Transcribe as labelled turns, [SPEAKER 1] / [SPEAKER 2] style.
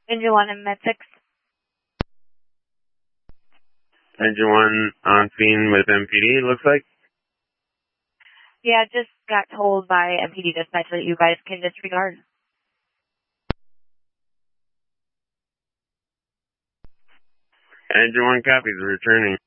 [SPEAKER 1] Engine 1 and Med 6.
[SPEAKER 2] Engine 1 on scene with MPD, it looks like.
[SPEAKER 1] Yeah, just got told by MPD dispatch that you guys can disregard.
[SPEAKER 2] Engine 1 copies, returning.